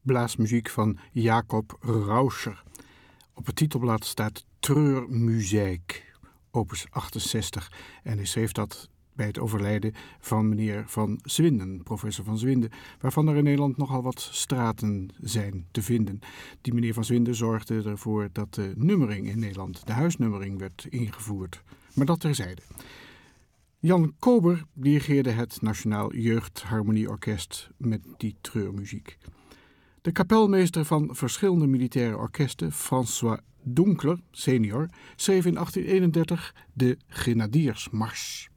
blaasmuziek van Jacob Rauscher. Op het titelblad staat Treurmuziek, opus 68. En hij schreef dat bij het overlijden van meneer Van Zwinden, professor Van Zwinden, waarvan er in Nederland nogal wat straten zijn te vinden. Die meneer Van Zwinden zorgde ervoor dat de nummering in Nederland, de huisnummering, werd ingevoerd. Maar dat terzijde. Jan Kober dirigeerde het Nationaal Jeugdharmonieorkest met die treurmuziek. De kapelmeester van verschillende militaire orkesten, François Donkler, senior, schreef in 1831 de Grenadiersmars.